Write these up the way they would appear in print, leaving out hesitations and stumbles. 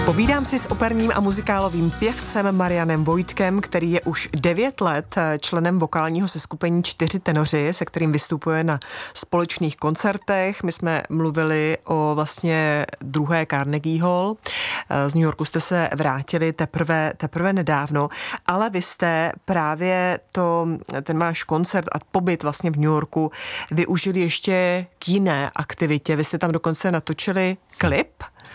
Povídám si s operním a muzikálovým pěvcem Marianem Vojtkem, který je už 9 let členem vokálního seskupení 4 tenoři, se kterým vystupuje na společných koncertech. My jsme mluvili o vlastně druhé Carnegie Hall. Z New Yorku jste se vrátili teprve nedávno, ale vy jste právě ten váš koncert a pobyt vlastně v New Yorku využili ještě k jiné aktivitě. Vy jste tam dokonce natočili klip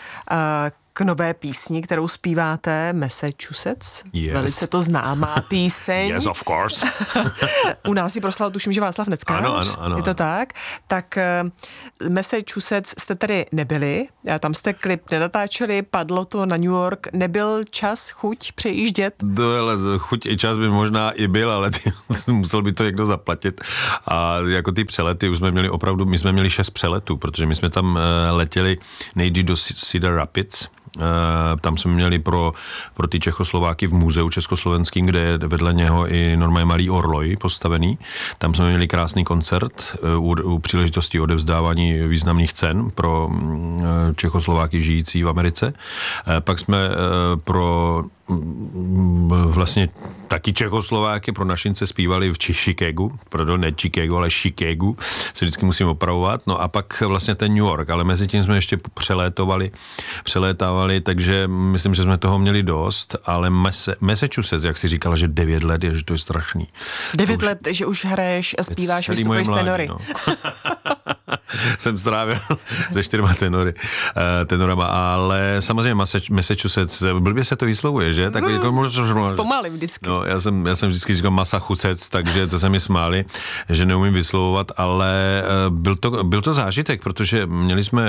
k nové písni, kterou zpíváte, Massachusetts. Yes. Velice to známá píseň. Yes, of course. U nás ji proslal, tuším, že Václav Neckář. Ano. Je to tak? Tak Massachusetts jste tady nebyli, tam jste klip nenatáčeli, padlo to na New York. Nebyl čas, chuť přejíždět? Chuť i čas by možná i byl, ale musel by to někdo zaplatit. A jako ty přelety už jsme měli opravdu, my jsme měli 6 přeletů, protože my jsme tam letěli nejdřív do Cedar Rapids. Tam jsme měli pro ty Čechoslováky v muzeu československým, kde je vedle něho i normálně malý orloj postavený. Tam jsme měli krásný koncert u příležitosti odevzdávání významných cen pro Čechoslováky žijící v Americe. Pak jsme pro vlastně taky Čechoslováky pro našince zpívali v Chicagu, pardon, ne Chicago, ale Chicagu, se vždycky musím opravovat, no a pak vlastně ten New York, ale mezi tím jsme ještě přelétávali, takže myslím, že jsme toho měli dost, ale Massachusetts, jak si říkala, že 9 let je, že to je strašný. 9 let, že už hraješ a zpíváš, vystupuješ s tenory. No. Jsem strávil se 4 tenorama, ale samozřejmě Massachusetts, blbě se to vyslovuje, že? Tak zpomalím vždycky. No, já jsem vždycky říkal Massachusetts, takže to se mi smáli, že neumím vyslovovat, ale byl to zážitek, protože měli jsme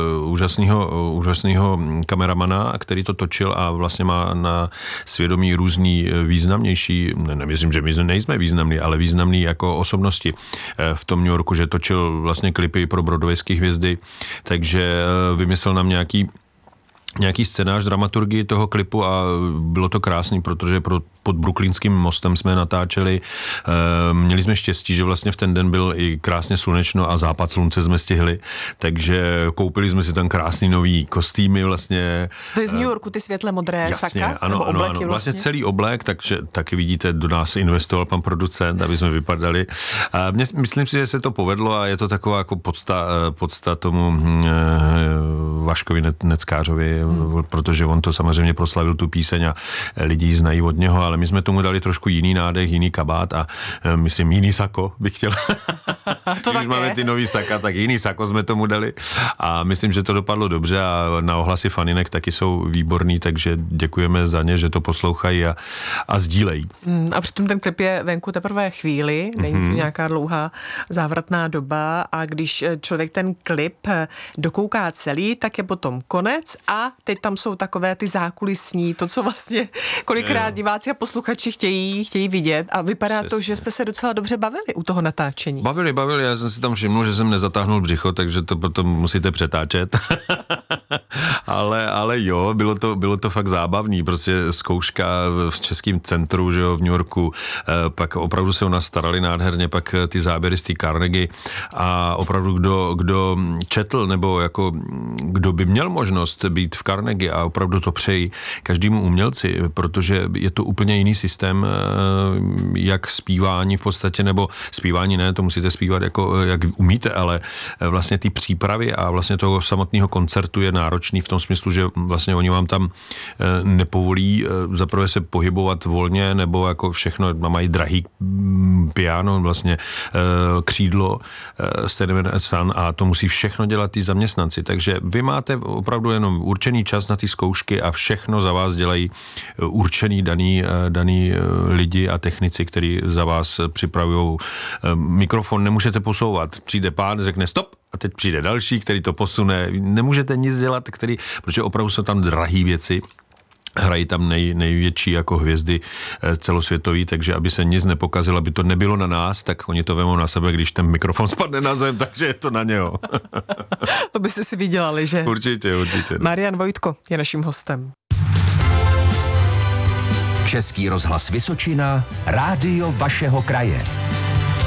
úžasného kameramana, který to točil a vlastně má na svědomí různý významnější, nemyslím, že my nejsme významný, ale významný jako osobnosti v tom New Yorku, že točil vlastně klipy pro broadwayské hvězdy, takže vymyslel nám nějaký scénář, dramaturgii toho klipu a bylo to krásný, protože pod Brooklynským mostem jsme natáčeli. Měli jsme štěstí, že vlastně v ten den byl i krásně slunečno a západ slunce jsme stihli, takže koupili jsme si tam krásný nový kostýmy vlastně. To je z New Yorku, ty světle modré saka? Ano. Vlastně celý oblek, takže taky vidíte, do nás investoval pan producent, aby jsme vypadali. A myslím si, že se to povedlo a je to taková jako podsta tomu Vaškovi Neckářovi, protože on to samozřejmě proslavil tu píseň a lidi ji znají od něho, ale my jsme tomu dali trošku jiný nádech, jiný kabát a myslím jiný sako bych chtěl. Když máme ty nový saka, tak jiný sako jsme tomu dali a myslím, že to dopadlo dobře a na ohlasy faninek taky jsou výborný, takže děkujeme za ně, že to poslouchají a sdílejí. A přitom ten klip je venku teprve chvíli, není to nějaká dlouhá závratná doba a když člověk ten klip dokouká celý, tak je potom konec a teď tam jsou takové ty zákulisní, to, co vlastně kolikrát diváci a posluchači chtějí vidět a vypadá to, že jste se docela dobře bavili u toho natáčení. Bavili, já jsem si tam všiml, že jsem nezatáhnul břicho, takže to potom musíte přetáčet. ale jo, bylo to fakt zábavný, prostě zkouška v Českém centru, že jo, v New Yorku, pak opravdu se o nás starali nádherně, pak ty záběry z té Carnegie a opravdu kdo četl, nebo jako kdo by měl možnost být v Carnegie a opravdu to přeji každému umělci, protože je to úplně jiný systém, jak zpívání v podstatě, nebo zpívání ne, to musíte zpívat jako jak umíte, ale vlastně ty přípravy a vlastně toho samotného koncertu je náročný v tom smyslu, že vlastně oni vám tam nepovolí zaprvé se pohybovat volně, nebo jako všechno, mají drahý piano, vlastně křídlo, Stedman & Son a to musí všechno dělat ty zaměstnanci, takže vy máte opravdu jenom určený čas na ty zkoušky a všechno za vás dělají určený daný lidi a technici, kteří za vás připravují mikrofon, nemůžete posouvat. Přijde pán, řekne stop a teď přijde další, který to posune. Nemůžete nic dělat, protože opravdu jsou tam drahý věci. Hrají tam největší jako hvězdy celosvětový, takže aby se nic nepokazilo, aby to nebylo na nás, tak oni to vemou na sebe, když ten mikrofon spadne na zem, takže je to na něho. To byste si vydělali, že? Určitě. Marian Vojtko je naším hostem. Český rozhlas Vysočina, rádio vašeho kraje.